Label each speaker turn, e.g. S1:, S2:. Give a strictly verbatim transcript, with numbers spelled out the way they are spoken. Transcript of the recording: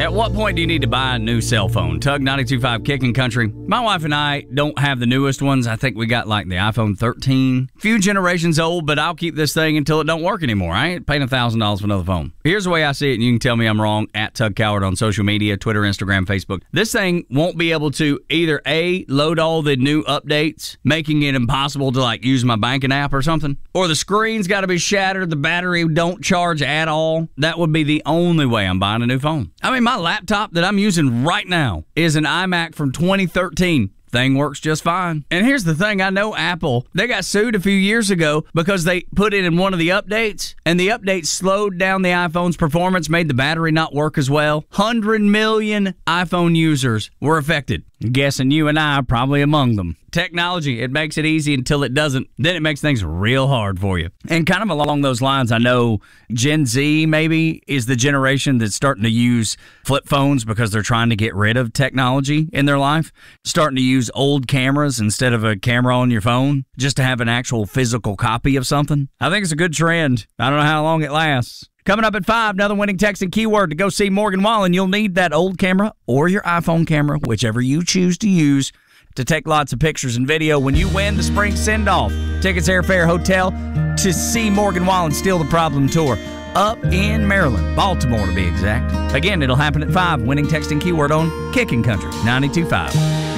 S1: At what point do you need to buy a new cell phone? Tug ninety-two point five Kicking Country. My wife and I don't have the newest ones. I think we got like the iPhone thirteen. Few generations old, but I'll keep this thing until it don't work anymore. I ain't paying one thousand dollars for another phone. Here's the way I see it, and you can tell me I'm wrong, at Tug Coward on social media, Twitter, Instagram, Facebook. This thing won't be able to either A, load all the new updates, making it impossible to like use my banking app or something, or the screen's got to be shattered, the battery don't charge at all. That would be the only way I'm buying a new phone. I mean, my laptop that I'm using right now is an iMac from twenty thirteen. Thing works just fine. And here's the thing, I know Apple, they got sued a few years ago because they put it in one of the updates, and the update slowed down the iPhone's performance, made the battery not work as well. one hundred million iPhone users were affected. I'm guessing you and I are probably among them. Technology, it makes it easy until it doesn't. Then it makes things real hard for you. And kind of along those lines, I know Gen Z maybe is the generation that's starting to use flip phones because they're trying to get rid of technology in their life. Starting to use old cameras instead of a camera on your phone just to have an actual physical copy of something. I think it's a good trend. I don't know how long it lasts. Coming up at five, another winning text and keyword to go see Morgan Wallen. You'll need that old camera or your iPhone camera, whichever you choose to use, to take lots of pictures and video when you win the spring send-off. Tickets, airfare, hotel to see Morgan Wallen Steal the Problem tour up in Maryland, Baltimore to be exact. Again, it'll happen at five. Winning text and keyword on Kicking Country ninety-two point five.